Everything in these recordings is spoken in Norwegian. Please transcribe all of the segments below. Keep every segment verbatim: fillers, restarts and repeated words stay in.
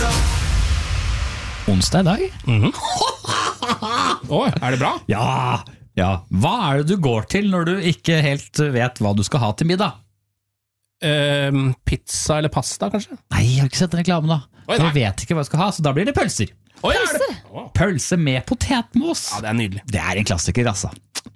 Onsdag I dag. Mhm. Åh, er det bra? Ja, ja. Hva er det du går til når du ikke helt vet hva du skal ha til middag? Uh, pizza eller pasta, kanskje? Nei, jeg har ikke sett den reklamen da. Oi, Jeg vet ikke hva jeg skal ha, så da blir det pølser. Oi, er det? Wow. Pølse med potetmos. Ja, det er nydelig. Det er en klassiker, altså.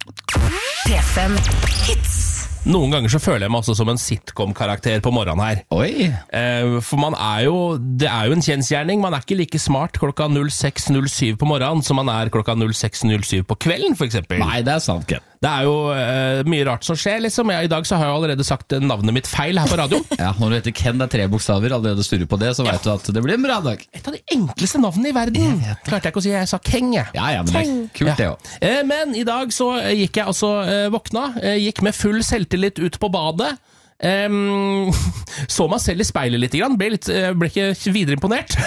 P fem Hits. Noen ganger så føler jeg meg også som en sitcom-karakter på morgenen her. Oi. Eh, for man er jo, det er jo en kjensgjerning. Man er ikke like smart klokka null seks null syv på morgenen som man er klokka null seks null syv på kvelden, for eksempel. Nei, det er sant, Ken. Det er jo eh, mye rart som skjer, liksom. Jeg, I dag så har jeg allerede sagt navnet mitt feil her på radio. Ja, når du heter Ken, det er tre bokstaver, allerede styrer på det, så vet du at det blir en bra dag. Et av de enkleste navnene I verden. Klarte jeg ikke å si, jeg sa Keng, jeg. Ja, ja, men det er kult det også. Eh, men I dag så gikk jeg altså eh, våkna, eh, gikk med full selvtillit ut på badet, eh, så meg selv I speilet litt, ble, litt, eh, ble ikke videre imponert.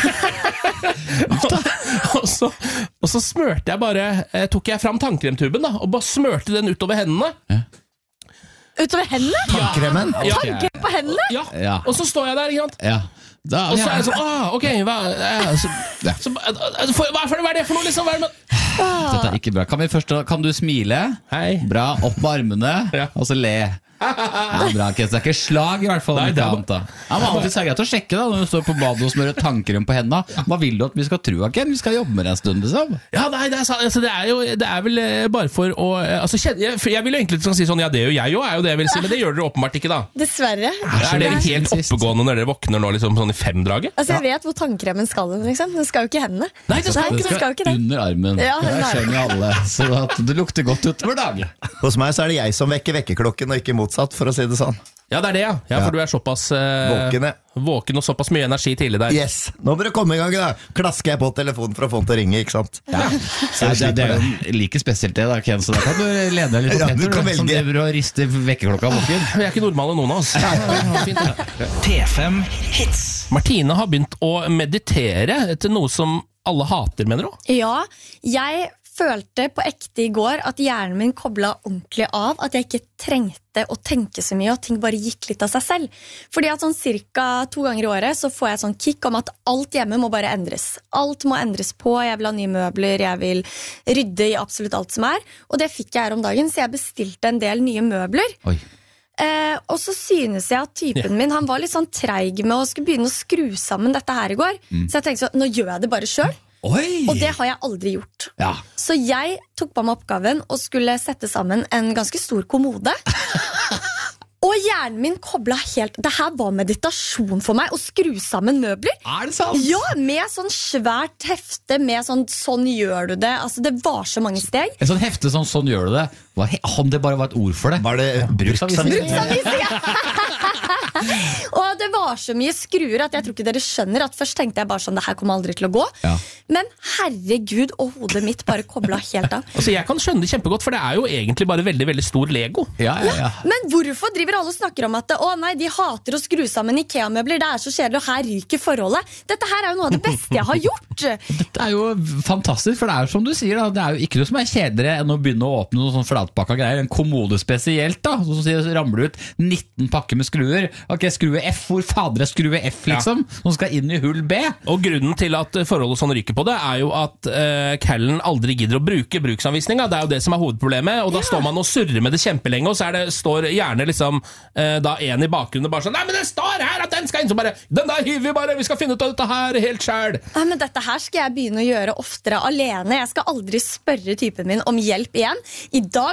og, og, så, og så smørte jeg bare, eh, tok jeg fram tannkremtuben da, og bare smørte den utover hendene. Ja. Utover hendene? Tannkremen? Ja. Tanker på hendene? Ja. Ja. Og så står jeg der, ikke sant? Ja. Da, Og så ja. er jeg sånn, ah, ok, hva, eh, så, Ja. så, eh, for, hva, er for, hva er det for noe liksom? Hva er det med? Dette er ikke bra. Kan vi først, kan du smile? Hei. Bra, opp med armene, Ja. og så le. Ja, bra, Ken. Det er ikke slag I hvert fall. Nei, Nei, det det er- annet, da. Ja, men alltid så er det greit å sjekke da, når du står på badet og smører tannkrem på hendene. Hva vil du at vi skal tro, Ken? Vi skal jobbe med det en stund, liksom. Ja, nei, det er, sant. altså, det er jo det er vel eh, bare for å eh, altså, kjen- jeg, for jeg vil jo egentlig skal si sånn, ja, det gjør jeg jo, er jo det jeg vil si, men det gjør dere åpenbart ikke da. Dessverre. Er dere helt sist. oppegående når dere våkner nå, liksom sånn I femdraget? Altså, jeg vet hvor tannkremen skal, liksom. Den skal jo ikke i hendene. Nei, det skal Nei, ikke den skal jo ikke det. under armen. Ja, det under skjønner jo alle. Så at det lukter godt utover dagen. Hos meg så er det jeg som vekker vekkerklokken, og ikke motsatt, for å si det sånn. Ja, det er det, ja. Ja, for Ja. du er såpass eh, Våken, ja. våken og såpass mye energi tidlig der. Yes, nå bør du komme I gang da. Klasker jeg på telefonen for å få den til å ringe, ikke sant? Ja. Så det, det er jo like spesielt det da, Ken, så da kan du lene deg litt Ja, opp du etter, kan du, som velge. driver og rister vekkerklokka våken. Vi er ikke normale noen av oss. Ja, ja, fint, ja. P fem Hits. Martine har begynt å meditere til noe som alle hater, mener du? Ja, jeg følte på ekte I går at hjernen min koblet ordentlig av, at jeg ikke trengte å tenke så mye, og ting bare gikk litt av seg selv. Fordi at sånn cirka to ganger I året så får jeg sånn kick om at alt hjemme må bare endres. Alt må endres på, jeg vil ha nye møbler, jeg vil rydde I absolutt alt som er, og det fikk jeg her om dagen, så jeg bestilte en del nye møbler. Oi. Eh, og så synes jeg at typen min, han var litt sånn treig med å skulle begynne å skru sammen dette her I går, så jeg tenkte så, nå gjør jeg det bare selv. Oi! Og det har jeg aldri gjort. Ja. Så jeg tok på meg oppgaven og skulle sette sammen en ganske stor kommode. Og hjernen min koblet helt. Det her var meditasjon for meg, å skru sammen møbler. Er det sant? Ja, med sånn svært hefte, med sånn, sånn gjør du det. Altså, det var så mange steg. En sånn hefte sånn, sånn gjør du det. Hva, om det bare var et ord for det. Var det Bruksanvisning? Bruksanvisning, ja. Og det var så mye skruer at jeg tror ikke dere skjønner at først tenkte jeg bare sånn, det her kommer aldri til å gå. Ja. Men herregud, og hodet mitt bare koblet helt av. Altså, jeg kan skjønne det kjempegodt, for det er jo egentlig bare veldig, veldig stor Lego. Ja, ja, ja. Men hvorfor driver alle og snakker om at å nei, de hater å skru sammen IKEA-møbler, det er så kjedelig, og her ryker forholdet. Dette her er jo noe av det beste jeg har gjort. Dette er jo fantastisk, for det er jo som du sier da, det er jo ikke noe som er kjedeligere enn å begynne å åpne noen sånn flatpakka greier, en kommode spesielt da, så sier, ramler ut nitten pakker med skruer. Ok, skrue F, hvor fader er skrue F liksom, som skal inn I hull B. Og grunnen til at forholdet sånn ryker på det, er jo at uh, Callen aldri gidder å bruke bruksanvisninga. Det er jo det som er hovedproblemet, og da Ja. står man og surrer med det kjempelenge, og så er det, står gjerne liksom uh, da en I bakgrunnen bare sånn, nei, men det står her at den skal inn, så bare, den der hiver vi bare, vi skal finne ut av dette her helt selv. Ja, men dette her skal jeg begynne å gjøre oftere alene. Jeg skal aldri spørre typen min om hjelp igjen. I dag